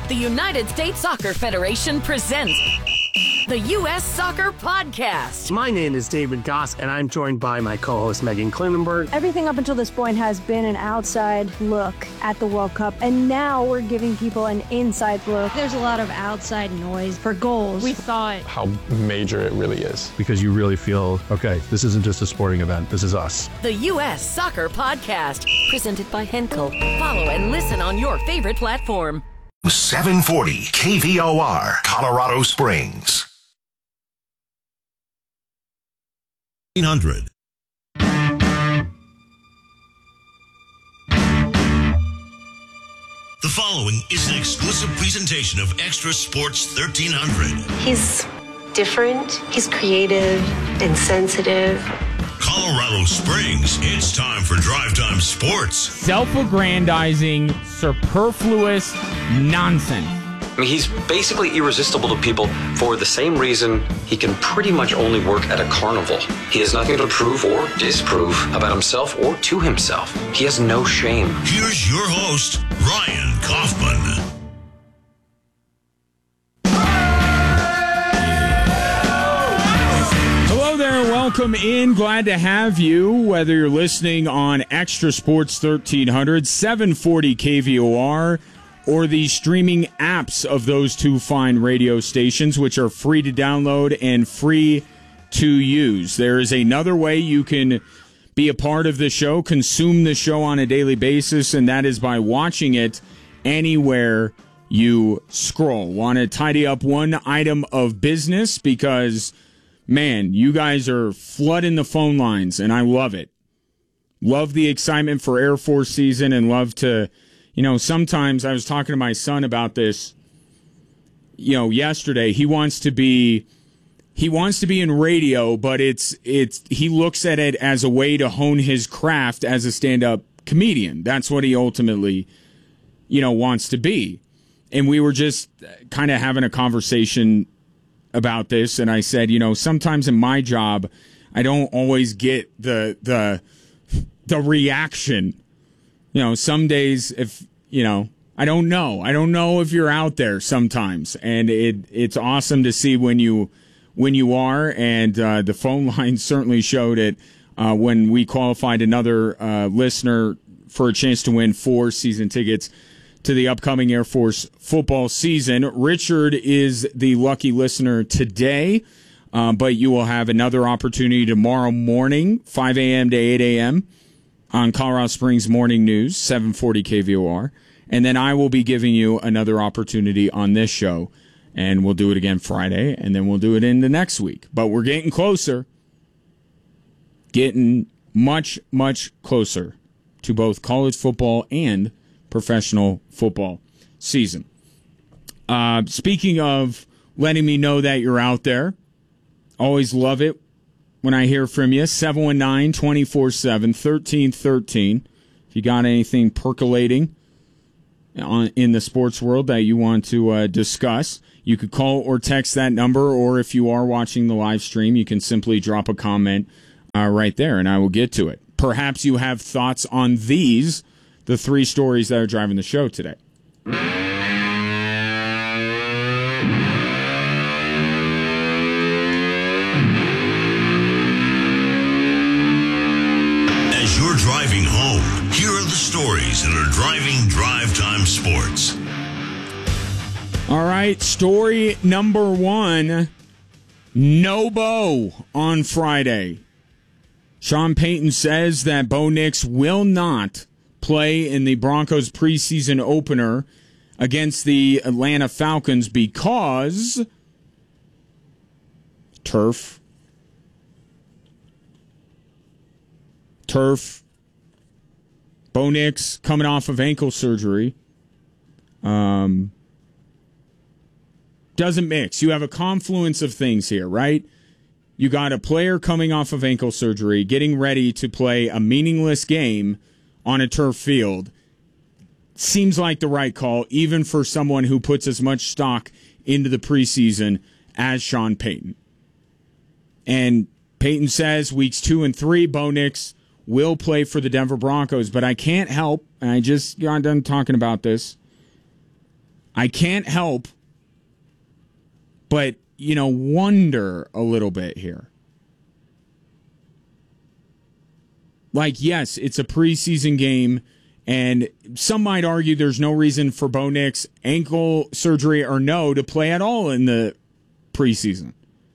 The United States Soccer Federation presents the U.S. Soccer Podcast. My name is David Goss, and I'm joined by my co-host Megan Klinenberg. Everything up until this point has been an outside look at the World Cup, and now we're giving people an inside look. There's a lot of outside noise for goals. We thought how major it really is. Because you really feel, okay, this isn't just a sporting event, this is us. The U.S. Soccer Podcast, presented by Henkel. Follow and listen on your favorite platform. 740 KVOR, Colorado Springs. 100. The following is an exclusive presentation of Extra Sports 1300. He's different, he's creative and sensitive. Colorado Springs, it's time for Drive Time Sports. Self-aggrandizing, superfluous nonsense. I mean, he's basically irresistible to people for the same reason he can pretty much only work at a carnival. He has nothing to prove or disprove about himself or to himself. He has no shame. Here's your host, Ryan Kaufman. Hello there, welcome in. Glad to have you, whether you're listening on Extra Sports 1300, 740 KVOR, or the streaming apps of those two fine radio stations, which are free to download and free to use. There is another way you can be a part of the show, consume the show on a daily basis, and that is by watching it anywhere you scroll. Want to tidy up one item of business because, man, you guys are flooding the phone lines, and I love it. Love the excitement for Air Force season and love to... You know, sometimes I was talking to my son about this, yesterday. He wants to be in radio, but he looks at it as a way to hone his craft as a stand-up comedian. That's what he ultimately, wants to be. And we were just kind of having a conversation about this, and I said, sometimes in my job, I don't always get the reaction. Some days I don't know. I don't know if you're out there sometimes, and it's awesome to see when you are. And the phone line certainly showed it when we qualified another listener for a chance to win 4 season tickets to the upcoming Air Force football season. Richard is the lucky listener today, but you will have another opportunity tomorrow morning, 5 a.m. to 8 a.m. on Colorado Springs Morning News, 740 KVOR. And then I will be giving you another opportunity on this show. And we'll do it again Friday, and then we'll do it in the next week. But we're getting closer. Getting much, much closer to both college football and professional football season. Speaking of letting me know that you're out there, always love it when I hear from you. 719-247-1313. If you got anything percolating in the sports world that you want to discuss, you could call or text that number, or if you are watching the live stream, you can simply drop a comment right there, and I will get to it. Perhaps you have thoughts on the 3 stories that are driving the show today. As you're driving home, here are the stories that are driving Drive Time Sports. All right, story number 1, no Bo on Friday. Sean Payton says that Bo Nix will not play in the Broncos preseason opener against the Atlanta Falcons because turf. Bo Nix coming off of ankle surgery. Doesn't mix. You have a confluence of things here, right? You got a player coming off of ankle surgery, getting ready to play a meaningless game on a turf field. Seems like the right call, even for someone who puts as much stock into the preseason as Sean Payton. And Payton says weeks 2 and 3, Bo Nix will play for the Denver Broncos, but I can't help, and I just got done talking about this, I can't help but, wonder a little bit here. Like, yes, it's a preseason game, and some might argue there's no reason for Bo Nix, ankle surgery or no, to play at all in the preseason.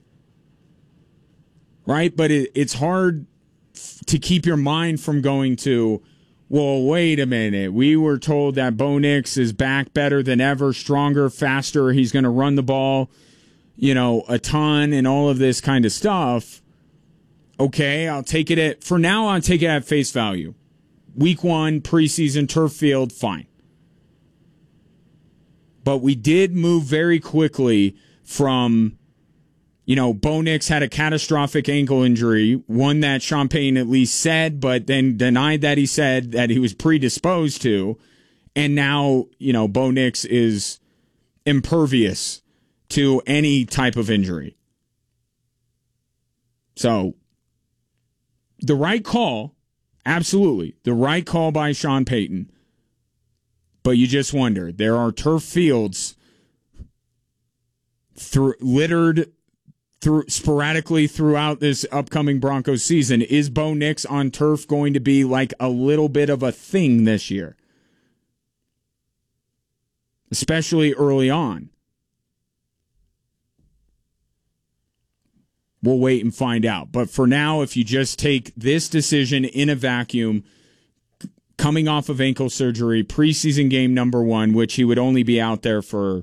Right? But it's hard to keep your mind from going to, well, wait a minute. We were told that Bo Nix is back better than ever, stronger, faster. He's going to run the ball, a ton and all of this kind of stuff. Okay, I'll take it at face value. Week 1, preseason, turf field, fine. But we did move very quickly from, Bo Nix had a catastrophic ankle injury, one that Sean Payton at least said, but then denied that he said that he was predisposed to. And now, Bo Nix is impervious to any type of injury. So, the right call, absolutely, the right call by Sean Payton. But you just wonder, there are turf fields littered sporadically throughout this upcoming Broncos season. Is Bo Nix on turf going to be like a little bit of a thing this year? Especially early on. We'll wait and find out. But for now, if you just take this decision in a vacuum, coming off of ankle surgery, preseason game number 1, which he would only be out there for,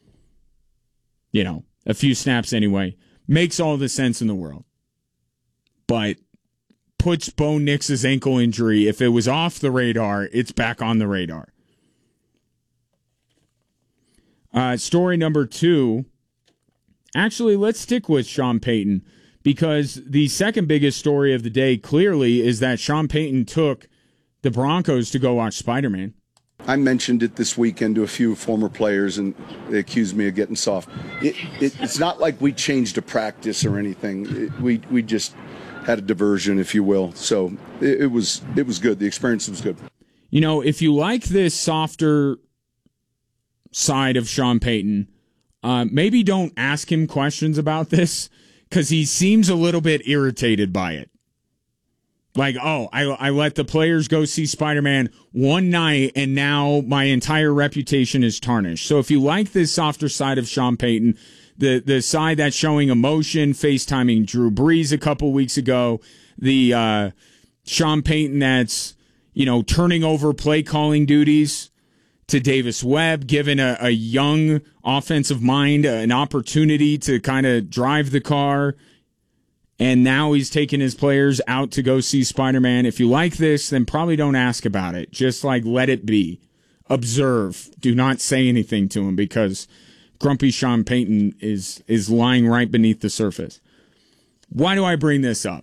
a few snaps anyway, makes all the sense in the world. But puts Bo Nix's ankle injury, if it was off the radar, it's back on the radar. Story number 2. Actually, let's stick with Sean Payton, because the second biggest story of the day clearly is that Sean Payton took the Broncos to go watch Spider-Man. I mentioned it this weekend to a few former players, and they accused me of getting soft. It's not like we changed a practice or anything. We just had a diversion, if you will. So it was good. The experience was good. If you like this softer side of Sean Payton, maybe don't ask him questions about this, because he seems a little bit irritated by it. Like, I let the players go see Spider-Man one night, and now my entire reputation is tarnished. So if you like this softer side of Sean Payton, the side that's showing emotion, FaceTiming Drew Brees a couple weeks ago, the Sean Payton that's, turning over play calling duties to Davis Webb, giving a young offensive mind an opportunity to kind of drive the car. And now he's taking his players out to go see Spider-Man. If you like this, then probably don't ask about it. Just let it be. Observe. Do not say anything to him, because grumpy Sean Payton is lying right beneath the surface. Why do I bring this up?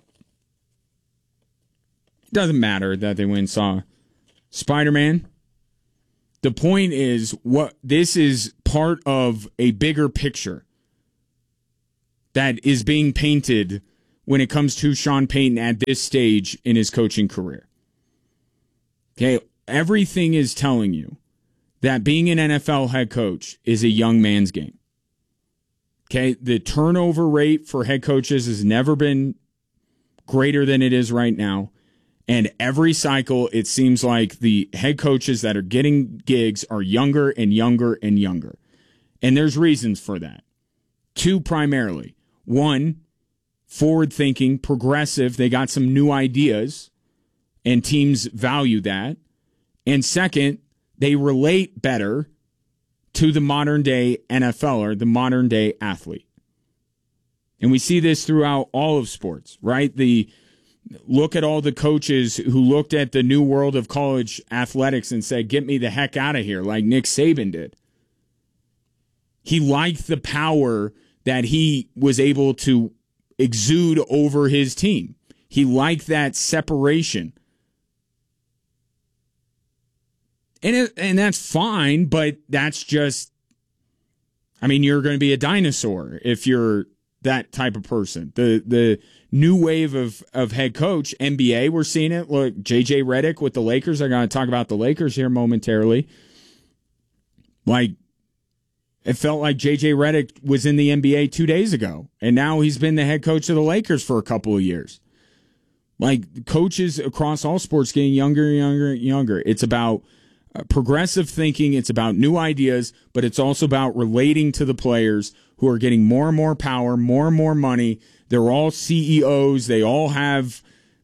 It doesn't matter that they went and saw Spider-Man. The point is, this is part of a bigger picture that is being painted when it comes to Sean Payton at this stage in his coaching career. Okay, everything is telling you that being an NFL head coach is a young man's game. Okay, the turnover rate for head coaches has never been greater than it is right now. And every cycle, it seems like the head coaches that are getting gigs are younger and younger and younger. And there's reasons for that. 2 primarily. 1, forward-thinking, progressive. They got some new ideas, and teams value that. And second, they relate better to the modern-day NFLer, the modern-day athlete. And we see this throughout all of sports, right? Look at all the coaches who looked at the new world of college athletics and said, get me the heck out of here, like Nick Saban did. He liked the power that he was able to exude over his team. He liked that separation. And that's fine, but that's just, you're going to be a dinosaur if you're that type of person. The new wave of head coach, NBA, we're seeing it. Look, JJ Redick with the Lakers. I'm going to talk about the Lakers here momentarily. It felt like J.J. Redick was in the NBA 2 days ago, and now he's been the head coach of the Lakers for a couple of years. Like, coaches across all sports getting younger and younger and younger. It's about progressive thinking. It's about new ideas, but it's also about relating to the players who are getting more and more power, more and more money. They're all CEOs. They all have,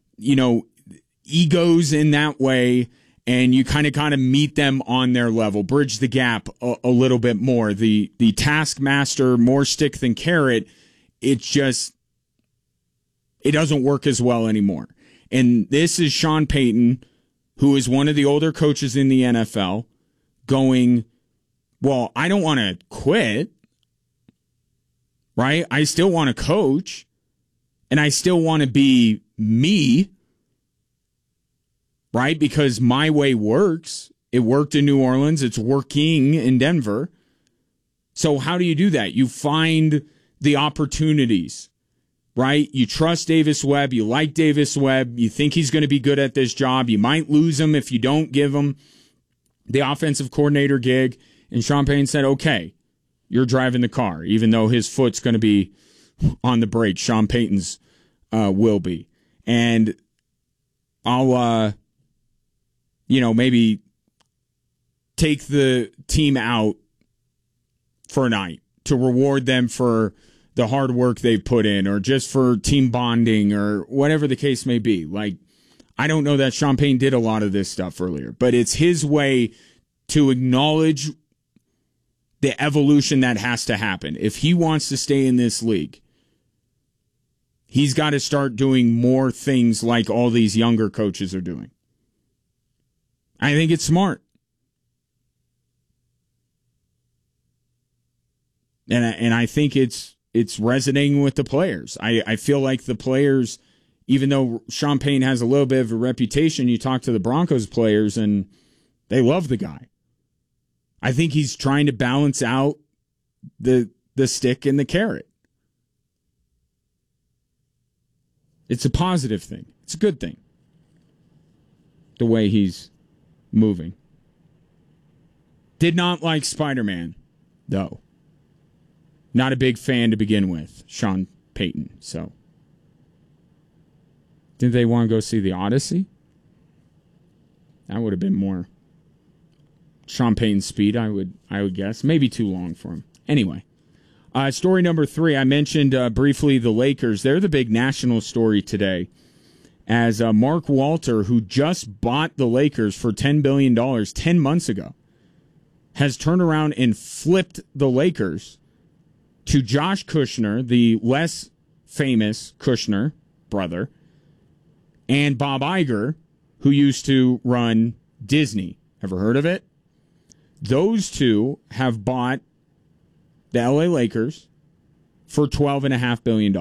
egos in that way. And you kind of meet them on their level, bridge the gap a little bit more. The taskmaster, more stick than carrot, it doesn't work as well anymore. And this is Sean Payton, who is one of the older coaches in the NFL, going, well, I don't want to quit, right? I still want to coach, and I still want to be me, right? Because my way works. It worked in New Orleans. It's working in Denver. So how do you do that? You find the opportunities, right? You trust Davis Webb. You like Davis Webb. You think he's going to be good at this job. You might lose him if you don't give him the offensive coordinator gig. And Sean Payton said, okay, you're driving the car, even though his foot's going to be on the brake. Sean Payton's will be. And I'll... maybe take the team out for a night to reward them for the hard work they've put in, or just for team bonding, or whatever the case may be. Like, I don't know that Sean Payton did a lot of this stuff earlier, but it's his way to acknowledge the evolution that has to happen. If he wants to stay in this league, he's got to start doing more things like all these younger coaches are doing. I think it's smart. And I think it's resonating with the players. I feel like the players, even though Sean Payton has a little bit of a reputation, you talk to the Broncos players and they love the guy. I think he's trying to balance out the stick and the carrot. It's a positive thing. It's a good thing. The way he's moving. Did not like Spider-Man, though. Not a big fan to begin with, Sean Payton. So, did they want to go see the Odyssey? That would have been more Sean Payton's speed, I would guess. Maybe too long for him. Anyway, story number 3. I mentioned briefly the Lakers. They're the big national story today, as Mark Walter, who just bought the Lakers for $10 billion 10 months ago, has turned around and flipped the Lakers to Josh Kushner, the less famous Kushner brother, and Bob Iger, who used to run Disney. Ever heard of it? Those two have bought the LA Lakers for $12.5 billion.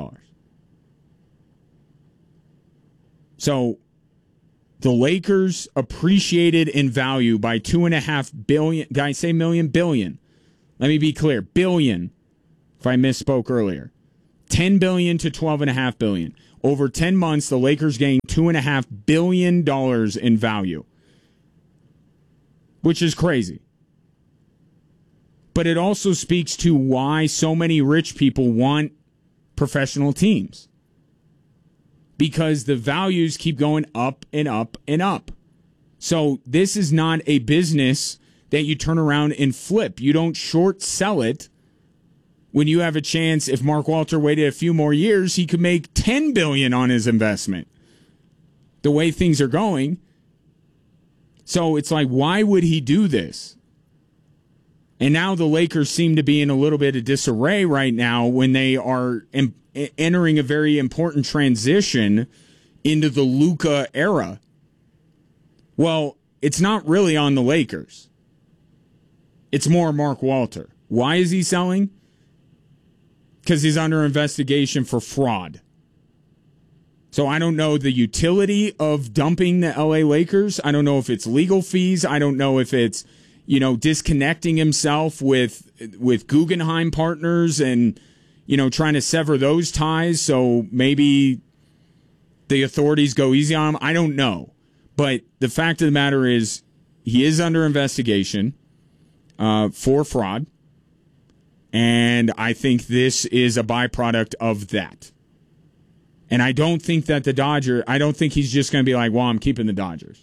So the Lakers appreciated in value by $2.5 billion. Did I say million? Billion. Let me be clear. Billion, if I misspoke earlier. $10 billion to $12.5 billion. Over 10 months, the Lakers gained $2.5 billion in value, which is crazy. But it also speaks to why so many rich people want professional teams. Because the values keep going up and up and up. So this is not a business that you turn around and flip. You don't short sell it when you have a chance. If Mark Walter waited a few more years, he could make $10 billion on his investment. The way things are going. So it's like, why would he do this? And now the Lakers seem to be in a little bit of disarray right now when they are entering a very important transition into the Luka era. Well, it's not really on the Lakers. It's more Mark Walter. Why is he selling? Because he's under investigation for fraud. So I don't know the utility of dumping the LA Lakers. I don't know if it's legal fees. I don't know if it's, disconnecting himself with Guggenheim Partners and, trying to sever those ties. So maybe the authorities go easy on him. I don't know. But the fact of the matter is he is under investigation for fraud. And I think this is a byproduct of that. And I don't think that I don't think he's just going to be like, well, I'm keeping the Dodgers.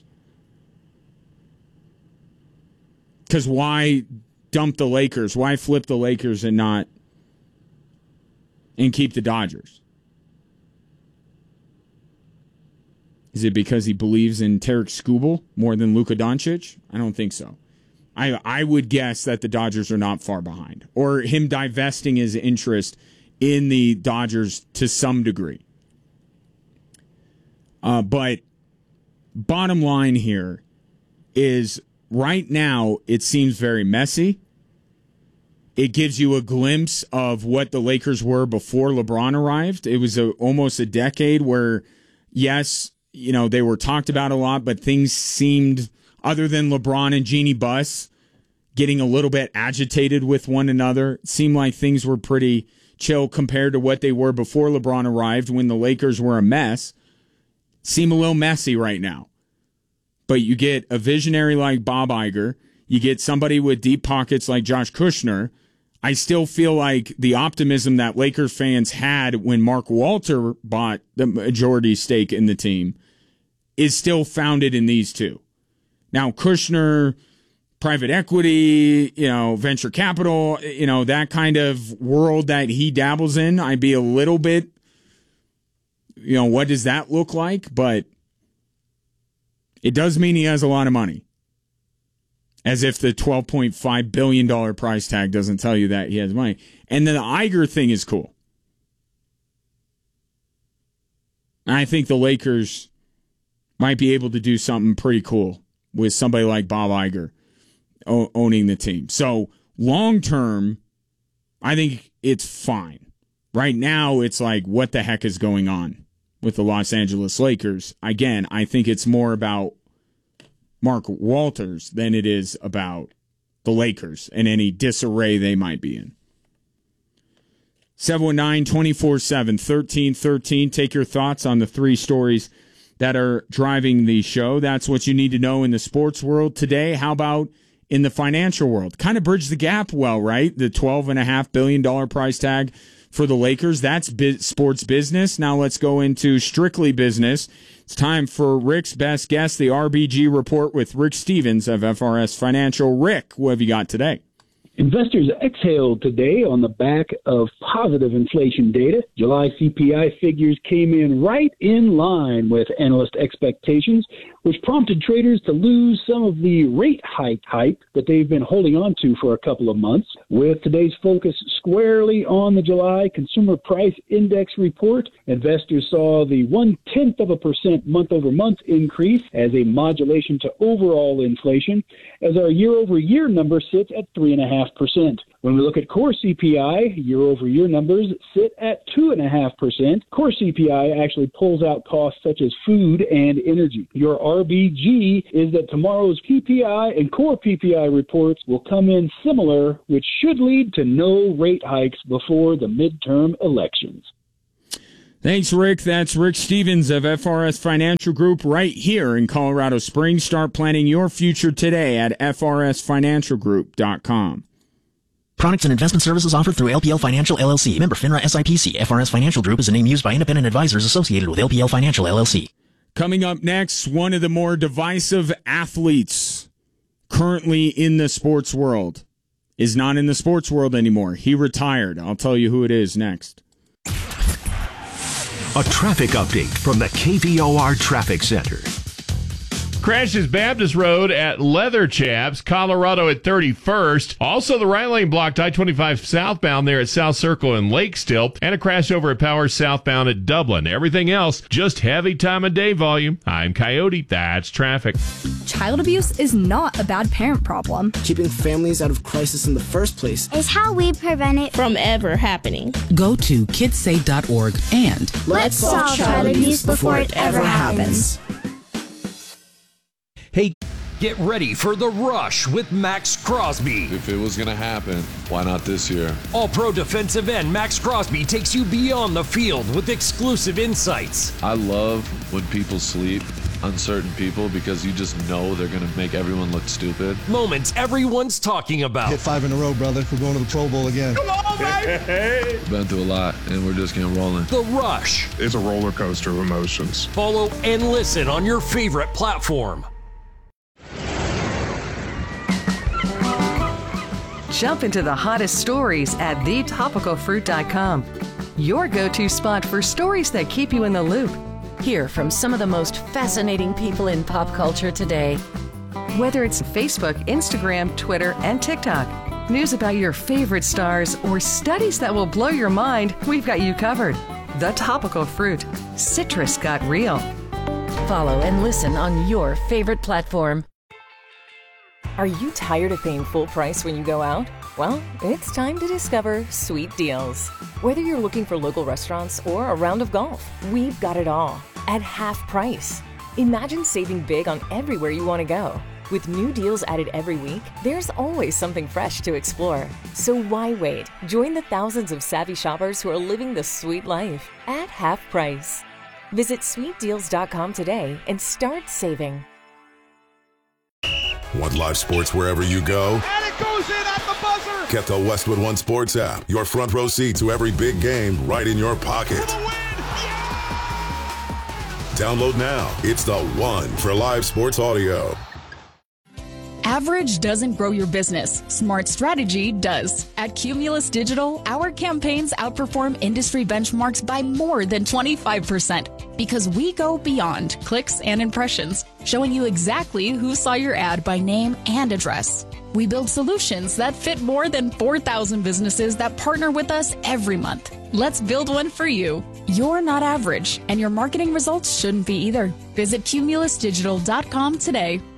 Because why dump the Lakers? Why flip the Lakers and keep the Dodgers? Is it because he believes in Tarek Skubal more than Luka Doncic? I don't think so. I would guess that the Dodgers are not far behind, or him divesting his interest in the Dodgers to some degree. But bottom line here is right now it seems very messy. It gives you a glimpse of what the Lakers were before LeBron arrived. It was almost a decade where, yes, they were talked about a lot, but things seemed, other than LeBron and Jeannie Buss getting a little bit agitated with one another, it seemed like things were pretty chill compared to what they were before LeBron arrived when the Lakers were a mess. Seem a little messy right now. But you get a visionary like Bob Iger, you get somebody with deep pockets like Josh Kushner. I still feel like the optimism that Lakers fans had when Mark Walter bought the majority stake in the team is still founded in these two. Now, Kushner, private equity, venture capital, that kind of world that he dabbles in, I'd be a little bit, what does that look like? But it does mean he has a lot of money. As if the $12.5 billion price tag doesn't tell you that he has money. And then the Iger thing is cool. And I think the Lakers might be able to do something pretty cool with somebody like Bob Iger owning the team. So long term, I think it's fine. Right now, it's like, what the heck is going on with the Los Angeles Lakers? Again, I think it's more about Mark Walters than it is about the Lakers and any disarray they might be in. 719-247-1313. Take your thoughts on the three stories that are driving the show. That's what you need to know in the sports world today. How about in the financial world? Kind of bridge the gap well, right? The $12.5 billion price tag for the Lakers. That's sports business. Now let's go into strictly business. It's time for Rick's Best Guess, the RBG Report with Rick Stevens of FRS Financial. Rick, what have you got today? Investors exhaled today on the back of positive inflation data. July CPI figures came in right in line with analyst expectations, which prompted traders to lose some of the rate hike hype that they've been holding on to for a couple of months. With today's focus squarely on the July Consumer Price Index report, investors saw the 0.1% month-over-month increase as a modulation to overall inflation, as our year-over-year number sits at 3.5%. When we look at core CPI, year-over-year numbers sit at 2.5%. Core CPI actually pulls out costs such as food and energy. Your RBG is that tomorrow's PPI and core PPI reports will come in similar, which should lead to no rate hikes before the midterm elections. Thanks, Rick. That's Rick Stevens of FRS Financial Group right here in Colorado Springs. Start planning your future today at frsfinancialgroup.com. Products and investment services offered through LPL Financial, LLC. Member FINRA SIPC. FRS Financial Group is a name used by independent advisors associated with LPL Financial, LLC. Coming up next, one of the more divisive athletes currently in the sports world is not in the sports world anymore. He retired. I'll tell you who it is next. A traffic update from the KVOR Traffic Center. Crashes Baptist Road at Leather Chaps, Colorado at 31st. Also, the right lane blocked I-25 southbound there at South Circle and Lake Still. And a crash over at Powers southbound at Dublin. Everything else, just heavy time of day volume. I'm Coyote. That's traffic. Child abuse is not a bad parent problem. Keeping families out of crisis in the first place is how we prevent it from ever happening. Go to kidsafe.org and let's solve child abuse before it ever happens. Hey, get ready for The Rush with Max Crosby. If it was going to happen, why not this year? All-pro defensive end Max Crosby takes you beyond the field with exclusive insights. I love when people sleep uncertain people because you just know they're going to make everyone look stupid. Moments everyone's talking about. Hit 5 in a row, brother. We're going to the Pro Bowl again. Come on, baby! Been through a lot, and we're just getting rolling. The Rush. It's a roller coaster of emotions. Follow and listen on your favorite platform. Jump into the hottest stories at thetopicalfruit.com. Your go-to spot for stories that keep you in the loop. Hear from some of the most fascinating people in pop culture today. Whether it's Facebook, Instagram, Twitter, and TikTok, news about your favorite stars, or studies that will blow your mind, we've got you covered. The Topical Fruit. Citrus got real. Follow and listen on your favorite platform. Are you tired of paying full price when you go out? Well, it's time to discover Sweet Deals. Whether you're looking for local restaurants or a round of golf, we've got it all at half price. Imagine saving big on everywhere you want to go. With new deals added every week, there's always something fresh to explore. So why wait? Join the thousands of savvy shoppers who are living the sweet life at half price. Visit sweetdeals.com today and start saving. Want live sports wherever you go? And it goes in at the buzzer! Get the Westwood One Sports app. Your front row seat to every big game right in your pocket. Download now. It's the one for live sports audio. Average doesn't grow your business. Smart strategy does. At Cumulus Digital, our campaigns outperform industry benchmarks by more than 25% because we go beyond clicks and impressions, showing you exactly who saw your ad by name and address. We build solutions that fit more than 4,000 businesses that partner with us every month. Let's build one for you. You're not average, and your marketing results shouldn't be either. Visit cumulusdigital.com today.